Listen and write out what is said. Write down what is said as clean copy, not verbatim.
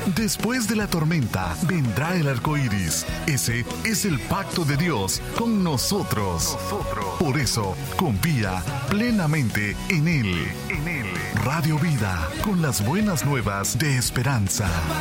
Después de la tormenta vendrá el arco iris. Ese es el pacto de Dios con nosotros. Por eso, confía plenamente en Él. Radio Vida, con las buenas nuevas de esperanza.